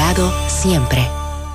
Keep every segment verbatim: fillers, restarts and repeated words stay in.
lado siempre.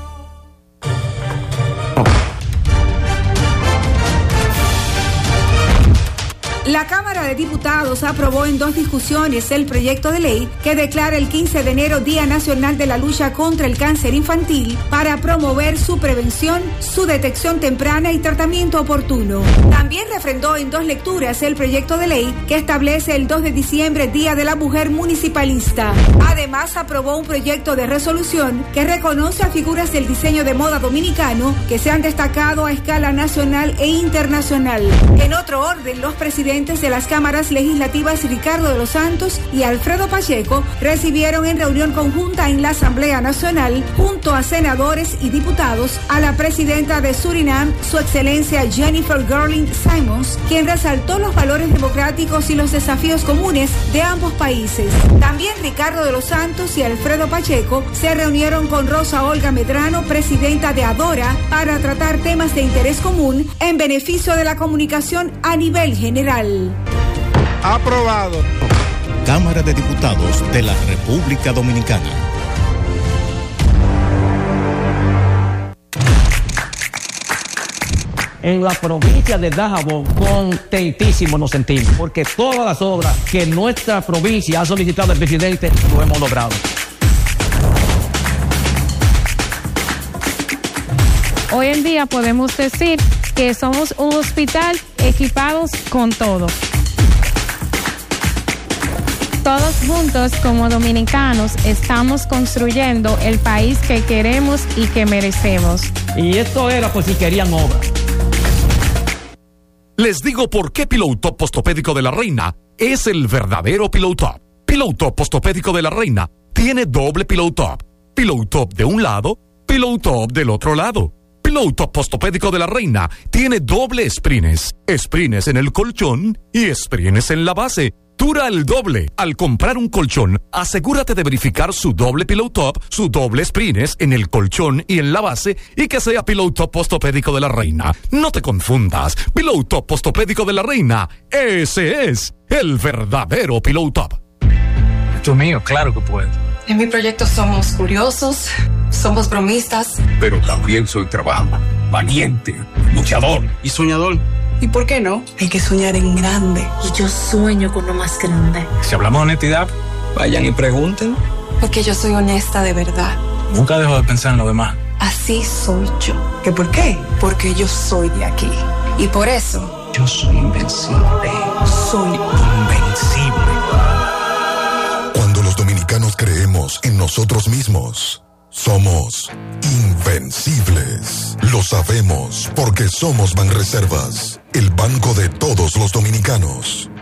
La Cámara de Diputados aprobó en dos discusiones el proyecto de ley que declara el quince de enero Día Nacional de la Lucha contra el Cáncer Infantil para promover su prevención, su detección temprana y tratamiento oportuno. También refrendó en dos lecturas el proyecto de ley que establece el dos de diciembre Día de la Mujer Municipalista. Además, aprobó un proyecto de resolución que reconoce a figuras del diseño de moda dominicano que se han destacado a escala nacional e internacional. En otro orden, los presidentes de las cámaras legislativas Ricardo de los Santos y Alfredo Pacheco recibieron en reunión conjunta en la Asamblea Nacional, junto a senadores y diputados, a la presidenta de Surinam, su excelencia Jennifer Gurling Simons, quien resaltó los valores democráticos y los desafíos comunes de ambos países. También Ricardo de los Santos y Alfredo Pacheco se reunieron con Rosa Olga Medrano, presidenta de ADORA, para tratar temas de interés común en beneficio de la comunicación a nivel general. Aprobado. Cámara de Diputados de la República Dominicana. En la provincia de Dajabón, contentísimo nos sentimos, porque todas las obras que nuestra provincia ha solicitado al presidente lo hemos logrado. Hoy en día podemos decir que somos un hospital equipados con todo. Todos juntos como dominicanos estamos construyendo el país que queremos y que merecemos. Y esto era por si querían obra. Les digo por qué Pillow Top Postopédico de la Reina es el verdadero Pillow Top. Pillow Top Postopédico de la Reina tiene doble Pillow Top. Pillow Top de un lado, Pillow Top del otro lado. Pillow Top Postopédico de la Reina tiene doble sprines. Sprines en el colchón y sprines en la base. Dura el doble. Al comprar un colchón, asegúrate de verificar su doble Pillow Top, su doble sprines en el colchón y en la base, y que sea Pillow Top Postopédico de la Reina. No te confundas. Pillow Top Postopédico de la Reina, ese es el verdadero Pillow Top. Esto mío, claro que puedo. En mi proyecto somos curiosos, somos bromistas. Pero también soy trabajador, valiente, luchador y soñador. ¿Y por qué no? Hay que soñar en grande. Y yo sueño con lo más grande. Si hablamos de honestidad, vayan y pregunten. Porque yo soy honesta de verdad. Nunca dejo de pensar en lo demás. Así soy yo. ¿Qué por qué? Porque yo soy de aquí. Y por eso... yo soy invencible. Soy invencible. Cuando los dominicanos creemos en nosotros mismos, somos invencibles. Lo sabemos porque somos Banreservas, el banco de todos los dominicanos.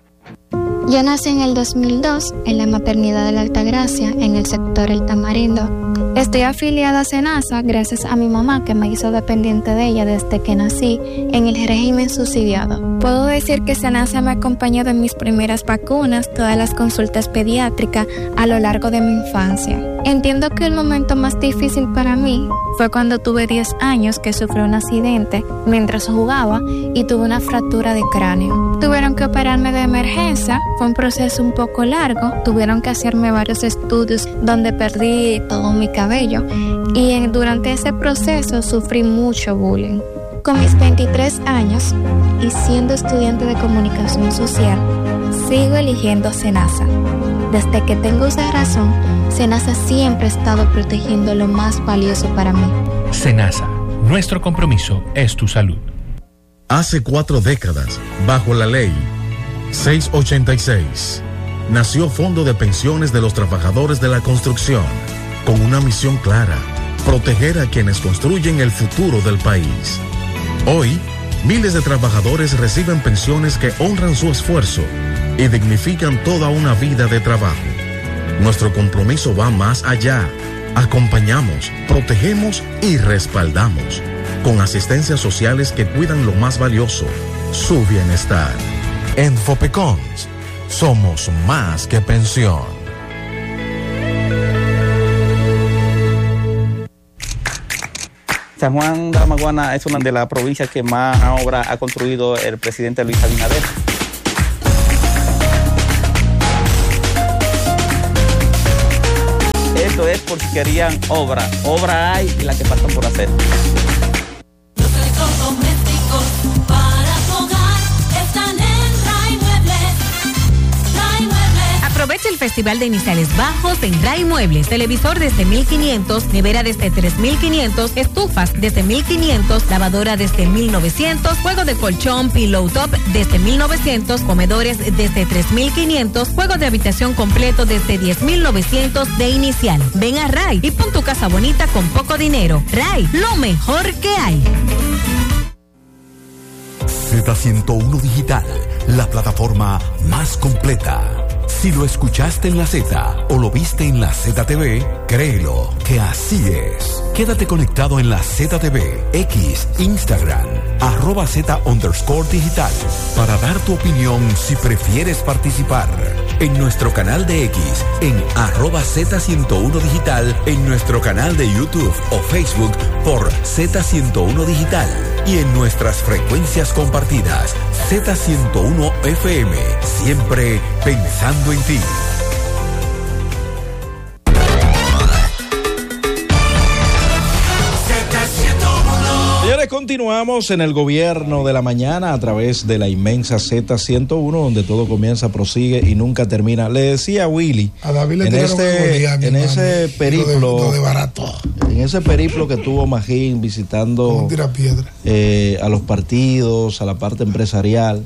Yo nací en el dos mil dos en la maternidad de la Altagracia, en el sector El Tamarindo. Estoy afiliada a SENASA gracias a mi mamá, que me hizo dependiente de ella desde que nací en el régimen subsidiado. Puedo decir que SENASA me ha acompañado en mis primeras vacunas, todas las consultas pediátricas a lo largo de mi infancia. Entiendo que el momento más difícil para mí fue cuando tuve diez años, que sufrí un accidente mientras jugaba y tuve una fractura de cráneo. Tuvieron que operarme de emergencia, fue un proceso un poco largo, tuvieron que hacerme varios estudios donde perdí todo mi cabello y en, durante ese proceso sufrí mucho bullying. Con mis veintitrés años y siendo estudiante de comunicación social, sigo eligiendo SENASA. Desde que tengo esa razón, SENASA siempre ha estado protegiendo lo más valioso para mí. SENASA, nuestro compromiso es tu salud. Hace cuatro décadas, bajo la ley seiscientos ochenta y seis, nació Fondo de Pensiones de los Trabajadores de la Construcción, con una misión clara: proteger a quienes construyen el futuro del país. Hoy, miles de trabajadores reciben pensiones que honran su esfuerzo y dignifican toda una vida de trabajo. Nuestro compromiso va más allá. Acompañamos, protegemos y respaldamos, con asistencias sociales que cuidan lo más valioso, su bienestar. En Fopecons, somos más que pensión. San Juan de la Maguana es una de las provincias que más obra ha construido el presidente Luis Abinader. esto es porque querían obra. Obra hay y la que faltan por hacer. Los electrodomésticos para tu hogar están en Ray Muebles. Ray Muebles. Aprovecha el Festival de Iniciales Bajos en Ray Muebles. Televisor desde mil quinientos, nevera desde tres mil quinientos, estufas desde mil quinientos, lavadora desde mil novecientos, juego de colchón, pillow top desde mil novecientos, comedores desde tres mil quinientos, juego de habitación completo desde diez mil novecientos de inicial. Ven a Ray y pon tu casa bonita con poco dinero. Ray, lo mejor que hay. Z ciento uno Digital, la plataforma más completa. Si lo escuchaste en la Z o lo viste en la Z T V, créelo que así es. Quédate conectado en la Z T V, X, Instagram, arroba Z underscore digital, para dar tu opinión si prefieres participar. En nuestro canal de X, en arroba Z ciento uno Digital, en nuestro canal de YouTube o Facebook por Z ciento uno Digital y en nuestras frecuencias compartidas, Z ciento uno F M, siempre pensando en ti. Señores, continuamos en el gobierno de la mañana a través de la inmensa Z ciento uno, donde todo comienza, prosigue y nunca termina. Le decía a Willy, a David le en, este, día, en ese periplo, lo de, lo de barato. en ese periplo que tuvo Magín visitando eh, a los partidos, a la parte empresarial,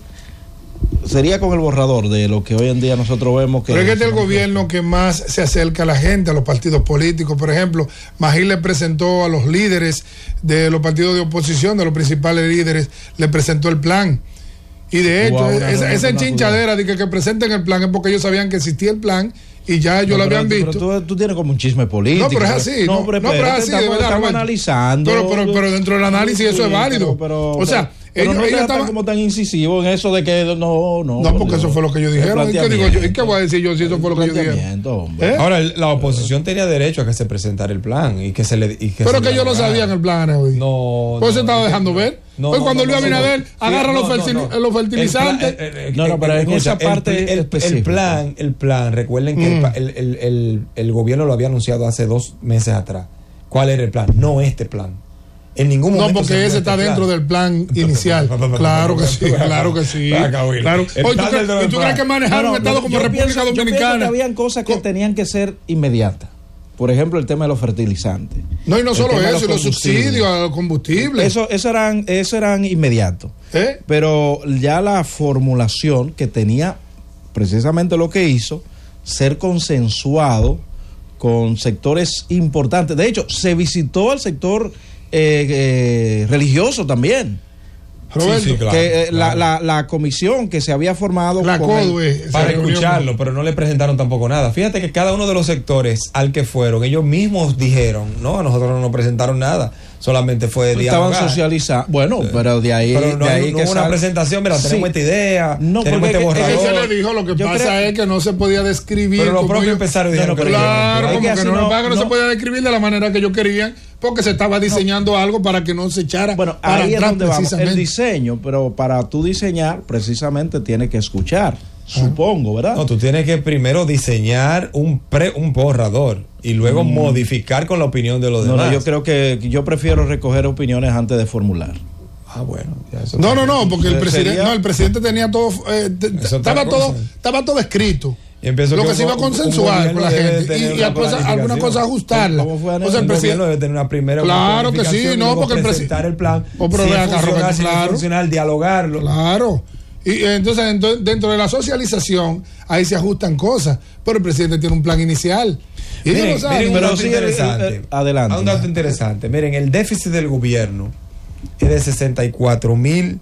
sería con el borrador de lo que hoy en día nosotros vemos que... Pero es que este es el gobierno que más se acerca a la gente, a los partidos políticos. Por ejemplo, Magín le presentó a los líderes de los partidos de oposición, de los principales líderes, le presentó el plan. Y de hecho, wow, esa, esa chinchadera de que, que presenten el plan es porque ellos sabían que existía el plan y ya ellos no, lo habían visto. Pero tú, tú tienes como un chisme político. No, pero es así. No, no, pero, no, pero es así, estamos, de verdad. Estamos analizando. Pero, pero, pero dentro del análisis eso es válido. Pero, pero, o sea... Pero ellos, no ellos estaban como tan incisivos en eso de que no, no. No, porque eso fue lo que ellos dijeron. ¿Y qué digo yo? ¿Y qué voy a decir yo si eso fue lo que ellos dijeron? ¿Eh? Ahora, la oposición tenía derecho a que se presentara el plan y que se le. Y que pero se que ellos no sabían el plan hoy. No. Pues no, se estaba no, dejando no, ver. No, pues no, cuando no, Luis no, Abinader no, agarra no, los, no, fertil, no. los fertilizantes. El plan, eh, eh, no, no, pero en escucha, esa parte el, el, el plan, el plan, recuerden que mm. el, el, el, el gobierno lo había anunciado hace dos meses atrás. ¿Cuál era el plan? No este plan. En ningún momento. No, porque ese está dentro del plan inicial. Claro que sí, claro que sí. Claro. Oye, ¿tú, crees, ¿y tú crees que manejar no, no, un Estado como República pienso, Dominicana? Yo pienso que habían cosas que tenían que ser inmediatas. Por ejemplo, el tema de los fertilizantes. No, y no solo eso, los, los subsidios a los combustibles. Eso, eso, eran, eso eran inmediatos. ¿Eh? Pero ya la formulación que tenía precisamente lo que hizo, ser consensuado con sectores importantes. De hecho, se visitó al sector eh, eh, religioso también. Roberto, sí, sí, claro, que, eh, claro. La, la, la comisión que se había formado la con el, el, para escucharlo, pero no le presentaron tampoco nada. Fíjate que cada uno de los sectores al que fueron, ellos mismos dijeron, no, a nosotros no nos presentaron nada, solamente fue dialogar. Estaban socializando, bueno, sí. pero de ahí, pero no, de ahí no que hubo una sal... presentación, mira, tenemos sí. esta idea, no, tenemos este borrador. Eso se le dijo, lo que Yo pasa creo... es que no se podía describir. Pero los propios empresarios dijeron que claro, como que, que no, no, no, no se podía describir de la manera que ellos querían, porque se estaba diseñando no. algo para que no se echara bueno, para ahí atrás, es donde vamos, el diseño, pero para tú diseñar precisamente tienes que escuchar, ah. supongo, ¿verdad? No, tú tienes que primero diseñar un pre, un borrador y luego mm. modificar con la opinión de los no, demás. No, yo creo que yo prefiero recoger opiniones antes de formular. Ah, bueno. Eso no, no, no, porque el presidente, no, el presidente tenía todo, eh, estaba todo, estaba todo escrito. Y lo que, que se iba a consensuar con la gente y, y a cosa, algunas cosas ajustarlas. ¿Cómo fue? O sea, el presidente debe tener una primera claro que sí, no, porque el presentar el plan, o si es funcional, si no es funcional, dialogarlo. Claro. Y entonces dentro de la socialización ahí se ajustan cosas, pero el presidente tiene un plan inicial. Y miren, no saben, miren un pero dato sí, interesante. Eh, eh, adelante. Un dato interesante. Miren, el déficit del gobierno es de sesenta y cuatro mil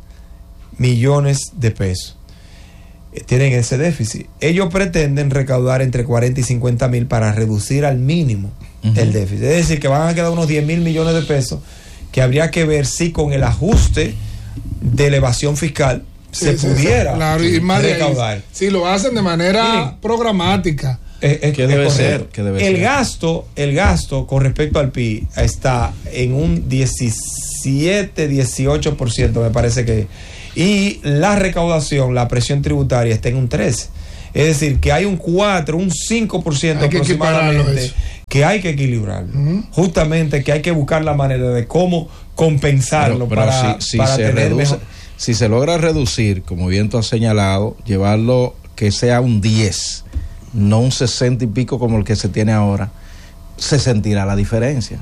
millones de pesos. Tienen ese déficit. Ellos pretenden recaudar entre cuarenta y cincuenta mil para reducir al mínimo uh-huh. el déficit. Es decir, que van a quedar unos diez mil millones de pesos que habría que ver si con el ajuste de elevación fiscal sí, se sí, pudiera sí, claro, y más recaudar. De ahí, si lo hacen de manera Miren, programática. Es, es, ¿Qué debe ser? ¿Qué debe el ser? gasto, el gasto con respecto al P I B está en un diecisiete, dieciocho por ciento, me parece que. Y la recaudación, la presión tributaria está en un trece. Es decir, que hay un cuatro, un cinco por ciento aproximadamente que hay que equilibrarlo. Uh-huh. Justamente que hay que buscar la manera de cómo compensarlo pero, pero para, si, si para se tener reduce, mejor. Si se logra reducir, como bien tú has señalado, llevarlo que sea un diez, no un sesenta y pico como el que se tiene ahora, se sentirá la diferencia.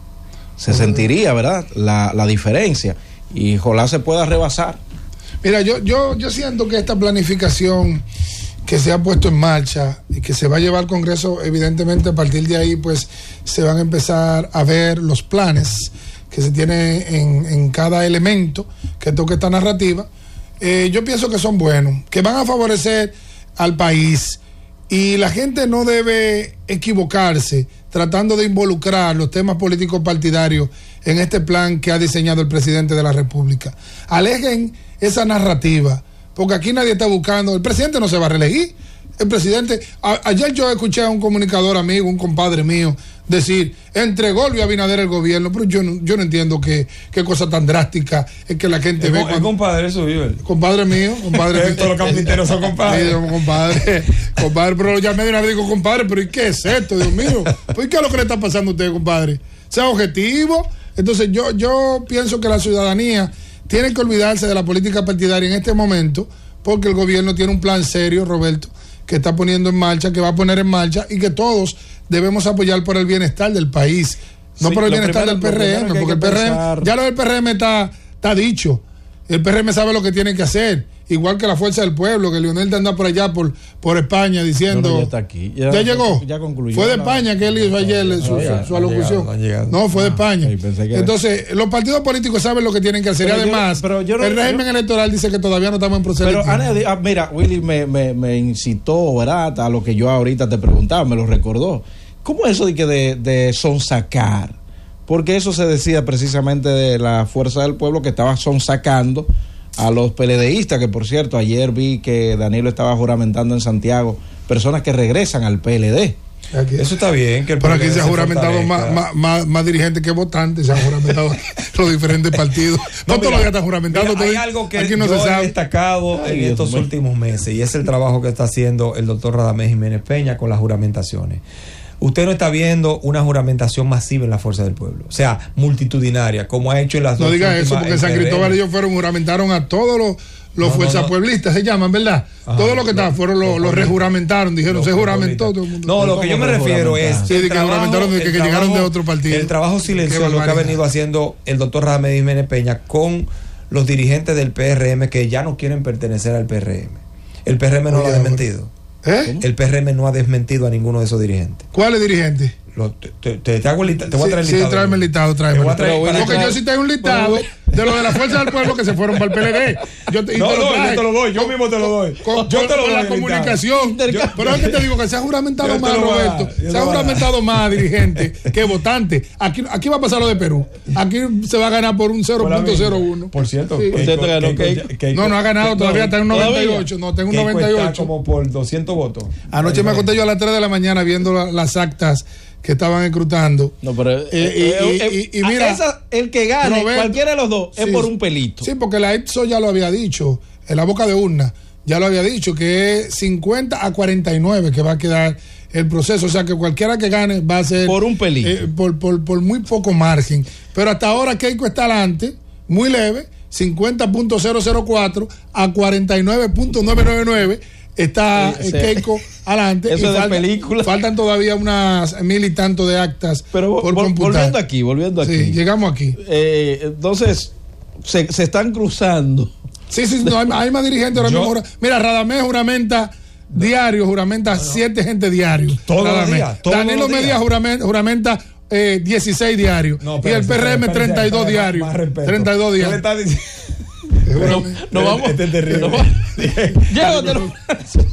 Se uh-huh. sentiría, ¿verdad? La, la diferencia. Y ojalá se pueda rebasar. Mira, yo, yo, yo siento que esta planificación que se ha puesto en marcha y que se va a llevar al Congreso, evidentemente a partir de ahí pues se van a empezar a ver los planes que se tienen en, en cada elemento que toque esta narrativa. Eh, yo pienso que son buenos, que van a favorecer al país, y la gente no debe equivocarse tratando de involucrar los temas políticos partidarios en este plan que ha diseñado el presidente de la República. Alejen esa narrativa, porque aquí nadie está buscando, el presidente no se va a reelegir. El presidente, a, ayer yo escuché a un comunicador amigo, un compadre mío, decir, entregó Luis Abinader el gobierno, pero yo no, yo no entiendo qué, qué cosa tan drástica es que la gente es ve. Es cuando, compadre suyo. Compadre mío, compadre mío. Todos los campiteros son compadres. Sí, compadre, compadre, pero ya me de una vez digo, compadre, pero ¿y qué es esto, Dios mío? ¿Por qué es lo que le está pasando a usted, compadre? Sea objetivo. Entonces yo, yo pienso que la ciudadanía tiene que olvidarse de la política partidaria en este momento, porque el gobierno tiene un plan serio, Roberto, que está poniendo en marcha, que va a poner en marcha, y que todos debemos apoyar por el bienestar del país, no sí, por el bienestar primero, del P R M, porque el P R M, pensar... ya lo del P R M está, está dicho, el P R M sabe lo que tiene que hacer, igual que la Fuerza del Pueblo, que Leonel anda por allá, por, por España, diciendo... No, no, ya está aquí. Ya, ya llegó. Ya concluyó. Fue de España que él hizo ayer no, su, no, ya, su alocución. No, llegado, no, fue de España. Ah, que... Entonces, los partidos políticos saben lo que tienen que hacer. Pero y además, yo, yo no, el régimen yo... electoral dice que todavía no estamos en proceso. Pero, Ana, ah, mira, Willy me, me, me incitó, ¿verdad?, a lo que yo ahorita te preguntaba, me lo recordó. ¿Cómo es eso de que de, de sonsacar? Porque eso se decía precisamente de la Fuerza del Pueblo, que estaba sonsacando a los PLDistas, que por cierto ayer vi que Danilo estaba juramentando en Santiago personas que regresan al P L D. Aquí, eso está bien, que el Pero aquí se ha juramentado más, más, más, más dirigentes que votantes, se han juramentado los diferentes partidos. No, no todos los que están juramentando. Mira, hay algo que aquí no yo se sabe. He destacado Ay, en Dios estos Dios. últimos meses, y es el trabajo que está haciendo el doctor Radamés Jiménez Peña con las juramentaciones. Usted no está viendo una juramentación masiva en la Fuerza del Pueblo, o sea, multitudinaria, como ha hecho en las no dos últimas. No diga eso, porque en San Cristóbal ellos fueron, juramentaron a todos los, los no, fuerzas no, no. pueblistas, se llaman, ¿verdad? Ajá, todos los que estaban fueron, los lo rejuramentaron, dijeron, se juramentó todo el mundo. No, lo que yo me refiero es... Sí, de que juramentaron de que, que trabajo, llegaron de otro partido. El trabajo silencioso que ha venido haciendo el doctor Radamés Jiménez Peña con los dirigentes del P R M que ya no quieren pertenecer al P R M. El P R M no Oye, lo ha desmentido. ¿Eh? El P R M no ha desmentido a ninguno de esos dirigentes. ¿Cuáles dirigentes? Lo, te, te, te, hago el listado, te voy a traer el sí, listado. Sí, tráeme el listado, tráeme. Te traer, porque yo sí tengo un listado de los de la Fuerza del Pueblo que se fueron para el P L D. Yo te, no, te no, yo te lo doy, yo con, mismo te lo doy. Con, yo con, te lo con doy. la comunicación. Yo, pero es que te digo que se ha juramentado más, Roberto. Va, se ha juramentado más dirigentes que votantes. Aquí, aquí va a pasar lo de Perú. Aquí se va a ganar por un cero punto cero uno. Por cierto, sí. Keiko, ganó Keiko, Keiko, no, no ha ganado todavía, está en un noventa y ocho. No, tengo un noventa y ocho. Como por doscientos votos. Anoche me acosté yo a las tres de la mañana viendo las actas que estaban escrutando. No, pero eh, eh, y, eh, y, y mira, esa, el que gane, Roberto, cualquiera de los dos, sí, es por un pelito. Sí, porque la E P S O ya lo había dicho, en la boca de urna, ya lo había dicho, que es cincuenta a cuarenta y nueve que va a quedar el proceso. O sea, que cualquiera que gane va a ser por un pelito. Eh, por, por, por muy poco margen. Pero hasta ahora Keiko está adelante, muy leve, cincuenta punto cero cero cuatro a cuarenta y nueve punto novecientos noventa y nueve. Está sí, sí. Keiko adelante. Eso y es de falta, película. Faltan todavía unas mil y tanto de actas. Pero por vol, volviendo aquí, volviendo aquí. Sí, llegamos aquí. Eh, entonces, se, se están cruzando. Sí, sí, no, hay, hay más dirigentes ahora mismo. Mira, Radamés juramenta diario, juramenta no, no. siete gente diario. Todos los días. Danilo Medina juramenta, juramenta eh, dieciséis diarios. No, y el P R M treinta y dos diarios. treinta y dos diarios. No, no vamos. Este es terrible. No, llévatelo.